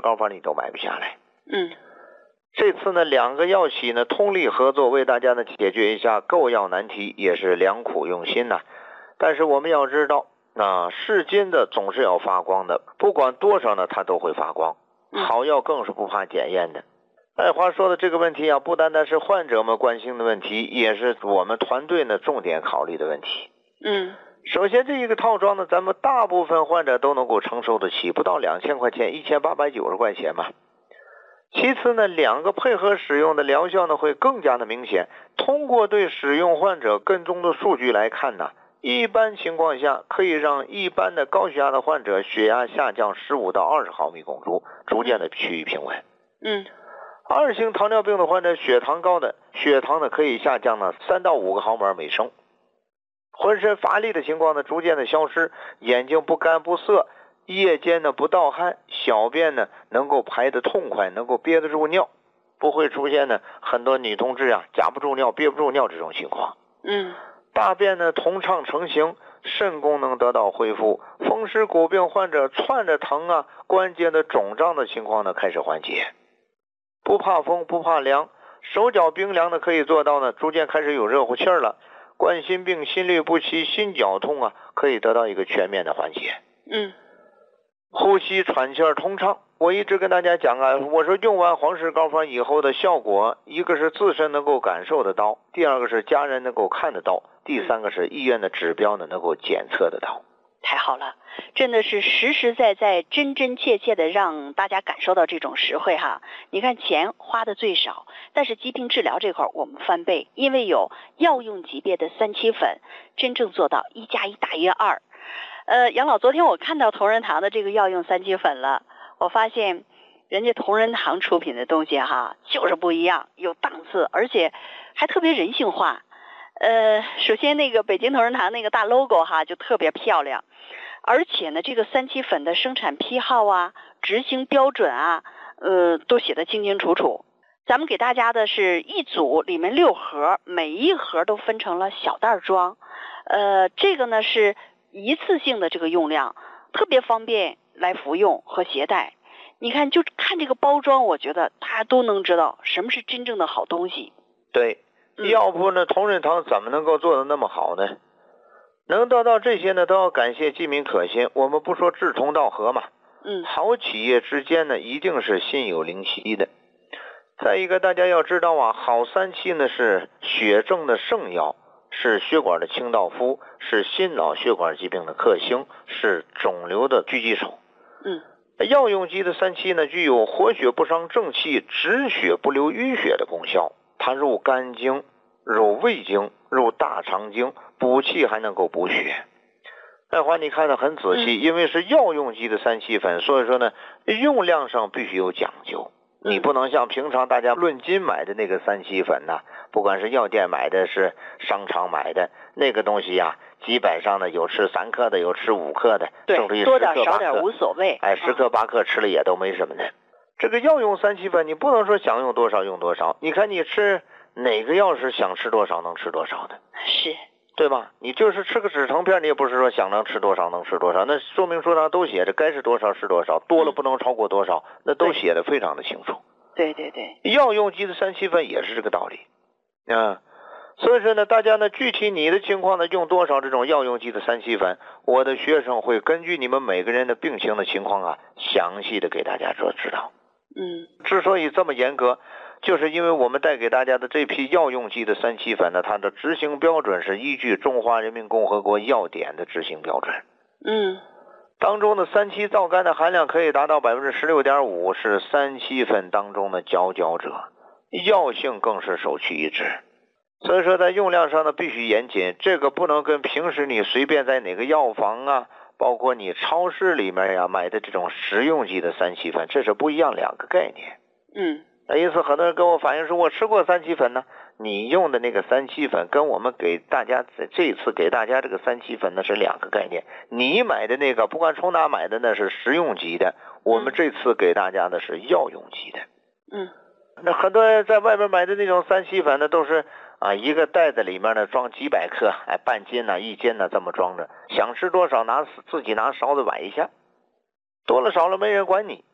膏方你都买不下来。 这次呢两个药企呢通力合作，为大家呢解决一下购药难题，也是良苦用心呐。但是我们要知道，是金的总是要发光的，不管多少呢它都会发光。好药更是不怕检验的。爱华说的这个问题啊，不单单是患者们关心的问题，也是我们团队呢重点考虑的问题。首先这一个套装呢，咱们大部分患者都能够承受得起，不到2000块钱，1890块钱嘛。其次呢，两个配合使用的疗效呢会更加的明显。通过对使用患者跟踪的数据来看呢，一般情况下可以让一般的高血压的患者血压下降15到20毫米汞柱，逐渐的趋于平稳。二型糖尿病的患者血糖高的，血糖呢可以下降呢3到5个毫摩尔每升。浑身乏力的情况呢逐渐的消失，眼睛不干不涩，夜间呢不盗汗，小便呢能够排得痛快，能够憋得住尿，不会出现呢很多女同志啊夹不住尿憋不住尿这种情况。大便呢通畅成型，肾功能得到恢复，风湿骨病患者窜着疼啊，关节的肿胀的情况呢开始缓解。不怕风不怕凉，手脚冰凉的可以做到呢逐渐开始有热乎气儿了。冠心病、心律不齐、心绞痛啊可以得到一个全面的缓解。呼吸喘气儿通畅。我一直跟大家讲啊，我说用完黄石膏方以后的效果，一个是自身能够感受得到，第二个是家人能够看得到，第三个是医院的指标呢能够检测得到。 太好了，真的是实实在在真真切切的让大家感受到这种实惠哈。你看钱花的最少，但是疾病治疗这块我们翻倍，因为有药用级别的3七粉，真正做到1+1大于2。杨老，昨天我看到同仁堂的这个药用3七粉了，我发现人家同仁堂出品的东西哈就是不一样，有档次，而且还特别人性化。首先那个北京同仁堂那个大 logo 哈就特别漂亮，而且呢这个3七粉的生产批号啊、执行标准啊，都写得清清楚楚。咱们给大家的是一组里面6盒，每一盒都分成了小袋装。这个呢是一次性的这个用量，特别方便来服用和携带。你看就看这个包装，我觉得大家都能知道什么是真正的好东西。 对。要不呢同仁堂怎么能够做得那么好呢？能得到这些呢都要感谢济民可心，我们不说志同道合嘛。好企业之间呢一定是心有灵犀的。再一个大家要知道啊，好3七呢是血症的圣药，是血管的清道夫，是心脑血管疾病的克星，是肿瘤的狙击手。药用级的3七呢具有活血不伤正气、止血不流淤血的功效。它入肝经、入胃经、入大肠经，补气还能够补血。爱华你看得很仔细，因为是药用级的3七粉，所以说呢用量上必须有讲究。你不能像平常大家论斤买的那个3七粉呐，不管是药店买的是商场买的那个东西呀，基本上呢有吃3克的，有吃5克的，甚至于多点少点无所谓。 10克8克吃了也都没什么的。这个药用3七粉你不能说想用多少用多少，你看你吃哪个药是想吃多少能吃多少的， 是对吧？你就是吃个止疼片，你也不是说想能吃多少能吃多少，那说明书上都写着该是多少是多少，多了不能超过多少，那都写的非常的清楚。 对， 药用级的3七粉也是这个道理所以说呢大家呢具体你的情况呢用多少这种药用级的3七粉，我的学生会根据你们每个人的病情的情况啊详细的给大家做指导。之所以这么严格，就是因为我们带给大家的这批药用级的3七粉呢，它的执行标准是依据中华人民共和国药典的执行标准。当中的3七皂苷的含量可以达到 16.5%， 是3七粉当中的佼佼者，药性更是首屈一指。所以说在用量上呢必须严谨，这个不能跟平时你随便在哪个药房啊，包括你超市里面呀买的这种食用级的3七粉，这是不一样两个概念。因此很多人跟我反映说我吃过3七粉呢，你用的那个3七粉跟我们给大家这次给大家这个3七粉呢是两个概念，你买的那个不管从哪买的那是食用级的，我们这次给大家的是药用级的。那很多人在外面买的那种3七粉呢都是一个袋子里面呢装几百克，半斤呢1斤呢这么装着，想吃多少自己拿勺子崴一下，多了少了没人管你。